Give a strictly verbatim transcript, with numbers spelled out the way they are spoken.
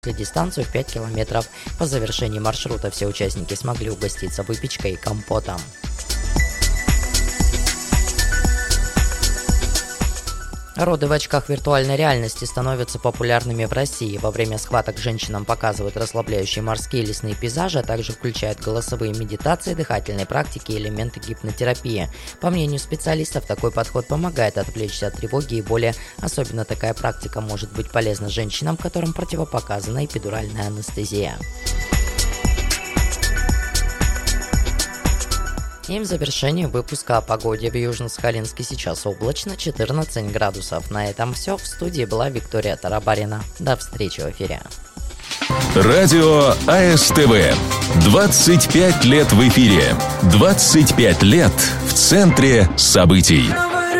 дистанцию в пять километров. По завершении маршрута все участники смогли угоститься выпечкой и компотом. Роды в очках виртуальной реальности становятся популярными в России. Во время схваток женщинам показывают расслабляющие морские и лесные пейзажи, а также включают голосовые медитации, дыхательные практики и элементы гипнотерапии. По мнению специалистов, такой подход помогает отвлечься от тревоги и боли. Особенно такая практика может быть полезна женщинам, которым противопоказана эпидуральная анестезия. И в завершении выпуска о погоде в Южно-Сахалинске сейчас облачно, четырнадцать градусов. На этом все. В студии была Виктория Тарабарина. До встречи в эфире. Радио АСТВ. двадцать пять лет в эфире. двадцать пять лет в центре событий.